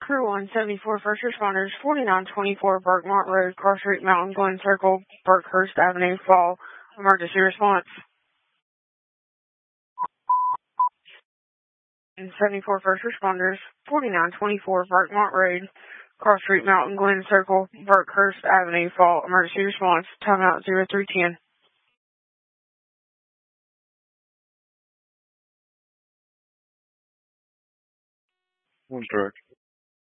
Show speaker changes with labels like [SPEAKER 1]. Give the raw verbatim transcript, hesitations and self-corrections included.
[SPEAKER 1] Crew one seventy-four First Responders, forty-nine twenty-four Berkmont Road, Cross Street, Mountain Glen Circle, Berkhurst Avenue, Fall. Emergency response. And seventy-four First Responders, forty-nine twenty-four Berkmont Road, Cross Street, Mountain Glen Circle, Berkhurst Avenue, Fall. Emergency response. Timeout zero three ten.
[SPEAKER 2] One direct.